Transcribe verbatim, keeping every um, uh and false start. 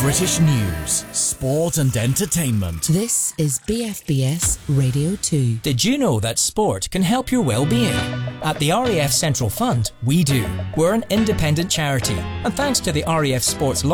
British news, sport and entertainment. This is B F B S Radio two. Did you know that sport can help your well-being? At the R A F Central Fund, we do. We're an independent charity, and thanks to the R A F Sports